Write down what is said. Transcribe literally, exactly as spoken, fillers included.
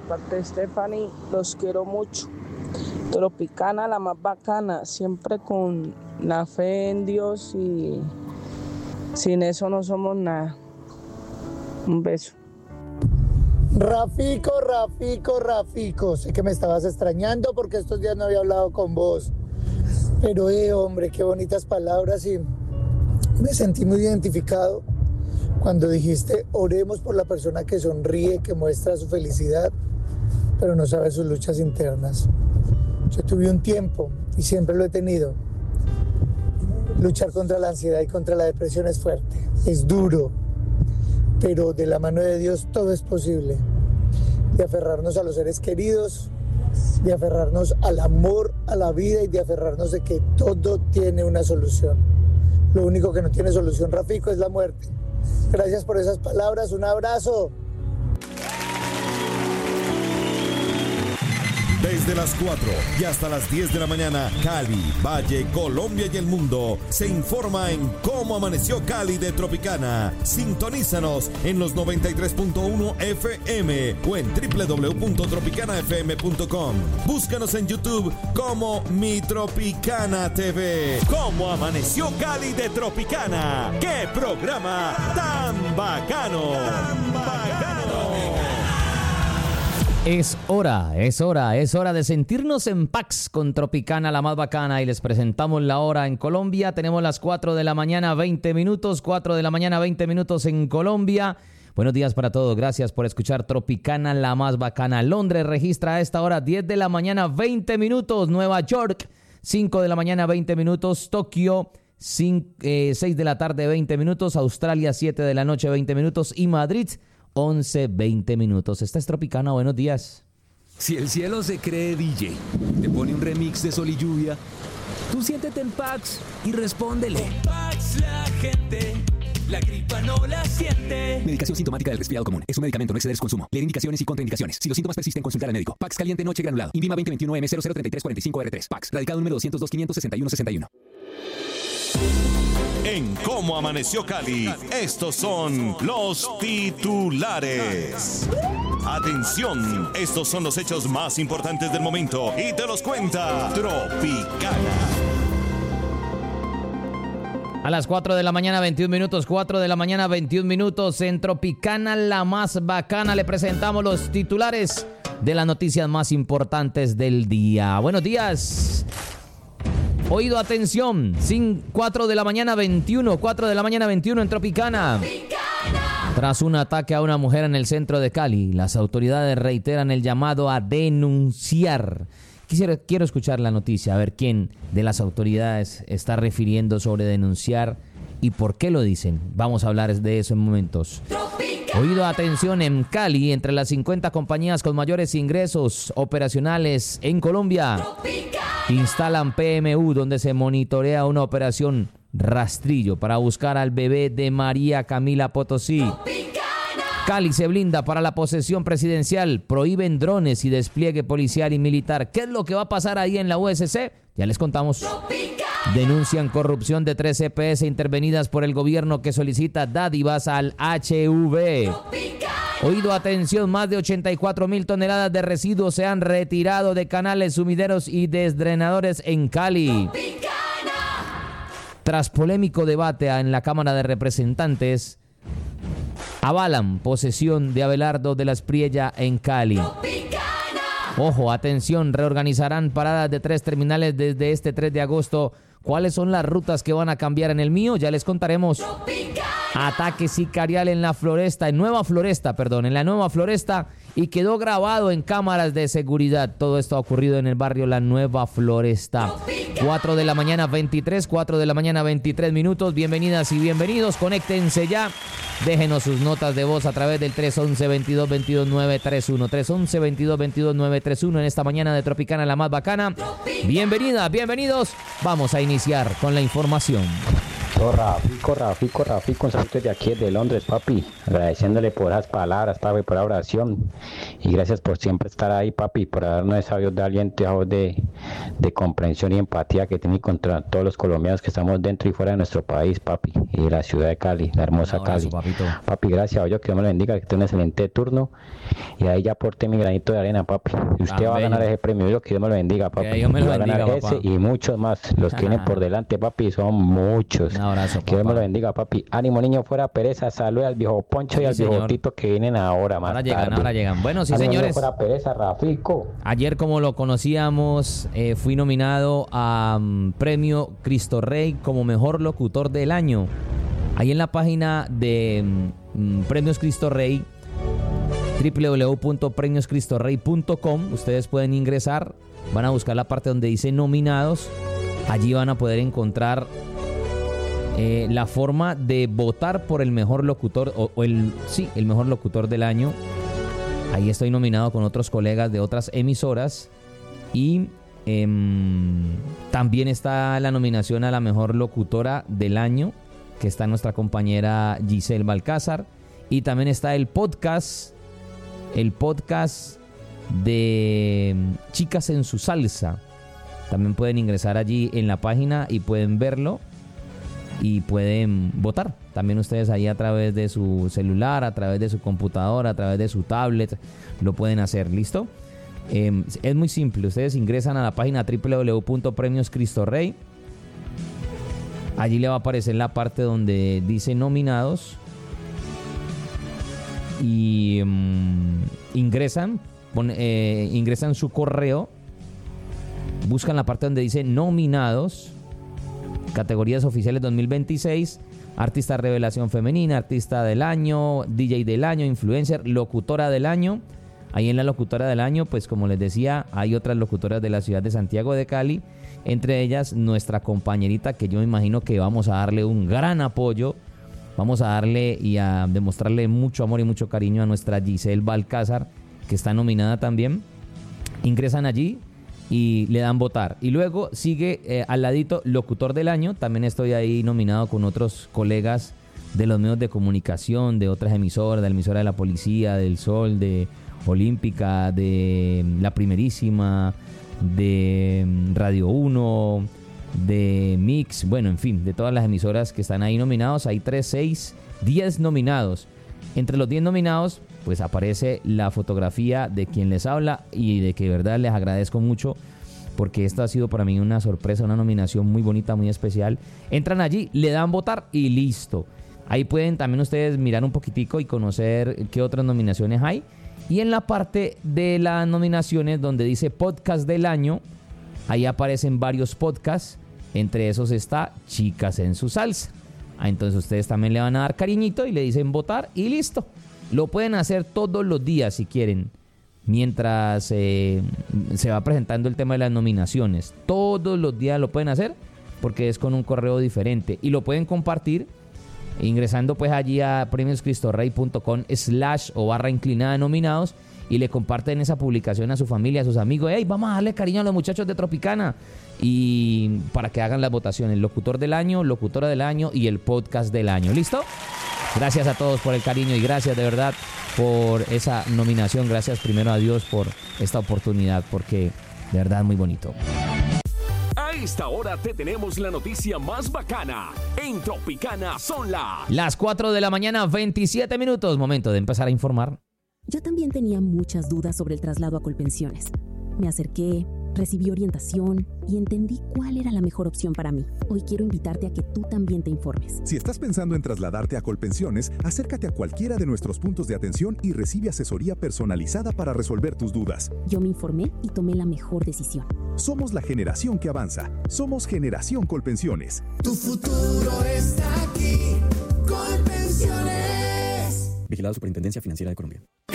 parte de Stephanie, los quiero mucho. Tropicana, la más bacana, siempre con la fe en Dios y sin eso no somos nada. Un beso. Rafico, Rafico, Rafico, sé que me estabas extrañando porque estos días no había hablado con vos, pero eh, hombre, qué bonitas palabras y me sentí muy identificado cuando dijiste, oremos por la persona que sonríe, que muestra su felicidad, pero no sabe sus luchas internas. Yo tuve un tiempo, y siempre lo he tenido, luchar contra la ansiedad y contra la depresión es fuerte, es duro, pero de la mano de Dios todo es posible. De aferrarnos a los seres queridos, de aferrarnos al amor, a la vida y de aferrarnos de que todo tiene una solución. Lo único que no tiene solución, Rafico, es la muerte. Gracias por esas palabras, un abrazo. Desde las cuatro y hasta las diez de la mañana, Cali, Valle, Colombia y el mundo se informa en Cómo Amaneció Cali de Tropicana. Sintonízanos en los noventa y tres punto uno F M o en doble u doble u doble u punto tropicana f m punto com. Búscanos en YouTube como Mi Tropicana T V. Cómo Amaneció Cali de Tropicana. ¡Qué programa tan bacano! ¡Tan bacano! Es hora, es hora, es hora de sentirnos en Pax con Tropicana, la más bacana, y les presentamos la hora en Colombia. Tenemos las cuatro de la mañana, veinte minutos, cuatro de la mañana, veinte minutos en Colombia. Buenos días para todos, gracias por escuchar Tropicana, la más bacana. Londres registra a esta hora diez de la mañana, veinte minutos. Nueva York, cinco de la mañana, veinte minutos. Tokio, cinco, eh, seis de la tarde, veinte minutos. Australia, siete de la noche, veinte minutos. Y Madrid, once, veinte minutos. Esta es Tropicana, buenos días. Si el cielo se cree D J, te pone un remix de Sol y Lluvia, tú siéntete en Pax y respóndele. Con Pax la gente, la gripa no la siente. Medicación sintomática del resfriado común. Es un medicamento, no exceder su consumo. Leer indicaciones y contraindicaciones. Si los síntomas persisten, consultar al médico. Pax caliente noche granulado. Invima veinte veintiuno M cero cero treinta y tres cuarenta y cinco R tres. Pax. Radicado número doscientos dos, quinientos sesenta y uno sesenta y uno. En Cómo Amaneció Cali, estos son los titulares. Atención, estos son los hechos más importantes del momento y te los cuenta Tropicana. A las cuatro de la mañana, veintiún minutos, cuatro de la mañana, veintiún minutos, en Tropicana, la más bacana, le presentamos los titulares de las noticias más importantes del día. Buenos días. Oído, atención, cuatro de la mañana, veintiuno, cuatro de la mañana, veintiuno en Tropicana. Tropicana. Tras un ataque a una mujer en el centro de Cali, las autoridades reiteran el llamado a denunciar. Quisiera, quiero escuchar la noticia, a ver quién de las autoridades está refiriendo sobre denunciar y por qué lo dicen. Vamos a hablar de eso en momentos. Tropicana. Oído, atención, en Cali, entre las cincuenta compañías con mayores ingresos operacionales en Colombia, Tropicana, instalan P M U, donde se monitorea una operación rastrillo para buscar al bebé de María Camila Potosí. Tropicana. Cali se blinda para la posesión presidencial, prohíben drones y despliegue policial y militar. ¿Qué es lo que va a pasar ahí en la U S C? Ya les contamos. Tropicana. Denuncian corrupción de tres E P S intervenidas por el gobierno que solicita dádivas al H V. Tropicana. Oído, atención, más de ochenta y cuatro mil toneladas de residuos se han retirado de canales, sumideros y desdrenadores en Cali. Tropicana. Tras polémico debate en la Cámara de Representantes, avalan posesión de Abelardo de la Espriella en Cali. Tropicana. Ojo, atención, reorganizarán paradas de tres terminales desde este tres de agosto. ¿Cuáles son las rutas que van a cambiar en el mío? Ya les contaremos. Tropicana. Ataque sicarial en la Floresta, en Nueva Floresta, perdón, en la Nueva Floresta, y quedó grabado en cámaras de seguridad. Todo esto ha ocurrido en el barrio La Nueva Floresta. cuatro de la mañana, veintitrés, cuatro de la mañana, veintitrés minutos. Bienvenidas y bienvenidos, conéctense ya. Déjenos sus notas de voz a través del tres once, veintidós, veintidós, nueve treinta y uno. tres once, veintidós, veintidós, nueve treinta y uno en esta mañana de Tropicana, la más bacana. Bienvenidas, bienvenidos. Vamos a iniciar con la información. Oh, Rafico, Rafico, Rafico, un saludo de aquí de Londres, papi. Agradeciéndole por esas palabras, papi, por la oración. Y gracias por siempre estar ahí, papi, por darnos esa voz de aliento, esa voz de, de comprensión y empatía que tiene contra todos los colombianos que estamos dentro y fuera de nuestro país, papi. Y de la ciudad de Cali, la hermosa abrazo, Cali. papito. Papi, gracias a Dios, que Dios me lo bendiga, que tenga un excelente turno. Y ahí ya aporte mi granito de arena, papi. Y usted Tan va a bello. ganar ese premio, yo que Dios me lo bendiga, papi. Que Dios me lo va a ganar bendiga, ese papá. y muchos más. Los que vienen por delante, papi, son muchos. Un abrazo, Que Dios me papá. lo bendiga, papi. Ánimo, niño, fuera pereza. Salud al viejo Poncho Sí, y al señor. viejo Tito que vienen ahora, más Ahora llegan, tarde. ahora llegan. Bueno, sí, Ánimo, niño, señores. fuera pereza, Rafico. Ayer, como lo conocíamos, eh, fui nominado a um, Premio Cristo Rey como Mejor Locutor del Año. Ahí en la página de um, Premios Cristo Rey, doble u doble u doble u punto premios cristo rey punto com, ustedes pueden ingresar, van a buscar la parte donde dice nominados. Allí van a poder encontrar eh, la forma de votar por el mejor locutor, o, o el, sí, el mejor locutor del año. Ahí estoy nominado con otros colegas de otras emisoras y eh, también está la nominación a la mejor locutora del año, que está nuestra compañera Giselle Balcázar, y también está el podcast, el podcast de Chicas en su Salsa. También pueden ingresar allí en la página y pueden verlo y pueden votar. También ustedes ahí a través de su celular, a través de su computadora, a través de su tablet, lo pueden hacer. ¿Listo? Eh, es muy simple. Ustedes ingresan a la página doble u doble u doble u punto premios cristo rey. Allí le va a aparecer la parte donde dice nominados. Y um, ingresan, pon, eh, ingresan su correo. Buscan la parte donde dice nominados, categorías oficiales dos mil veintiséis, artista revelación femenina, artista del año, D J del año, influencer, locutora del año. Ahí en la locutora del año, pues como les decía, hay otras locutoras de la ciudad de Santiago de Cali, entre ellas nuestra compañerita, que yo me imagino que vamos a darle un gran apoyo, vamos a darle y a demostrarle mucho amor y mucho cariño a nuestra Giselle Balcázar, que está nominada también. Ingresan allí y le dan votar. Y luego sigue eh, al ladito locutor del año. También estoy ahí nominado con otros colegas de los medios de comunicación, de otras emisoras, de la emisora de la Policía, del Sol, de Olímpica, de La Primerísima, de Radio uno, de Mix, bueno, en fin, de todas las emisoras que están ahí nominados. Hay tres, seis, diez nominados. Entre los diez nominados, pues aparece la fotografía de quien les habla y de que de verdad les agradezco mucho porque esta ha sido para mí una sorpresa, una nominación muy bonita, muy especial. Entran allí, le dan votar y listo. Ahí pueden también ustedes mirar un poquitico y conocer qué otras nominaciones hay. Y en la parte de las nominaciones donde dice podcast del año, ahí aparecen varios podcasts. Entre esos está Chicas en su Salsa. Ah, entonces ustedes también le van a dar cariñito y le dicen votar y listo. Lo pueden hacer todos los días si quieren, mientras eh, se va presentando el tema de las nominaciones. Todos los días lo pueden hacer porque es con un correo diferente. Y lo pueden compartir ingresando pues allí a premios cristo rey punto com slash o barra inclinada de nominados y le comparten esa publicación a su familia, a sus amigos. Hey, vamos a darle cariño a los muchachos de Tropicana. Y para que hagan las votaciones, locutor del año, locutora del año y el podcast del año. ¿Listo? Gracias a todos por el cariño y gracias de verdad por esa nominación. Gracias primero a Dios por esta oportunidad porque de verdad muy bonito. A esta hora te tenemos la noticia más bacana. En Tropicana son las... Las cuatro de la mañana, veintisiete minutos. Momento de empezar a informar. Yo también tenía muchas dudas sobre el traslado a Colpensiones. Me acerqué, recibí orientación y entendí cuál era la mejor opción para mí. Hoy quiero invitarte a que tú también te informes. Si estás pensando en trasladarte a Colpensiones, acércate a cualquiera de nuestros puntos de atención y recibe asesoría personalizada para resolver tus dudas. Yo me informé y tomé la mejor decisión. Somos la generación que avanza. Somos Generación Colpensiones. Tu futuro está aquí. Colpensiones. Vigilado Superintendencia Financiera de Colombia.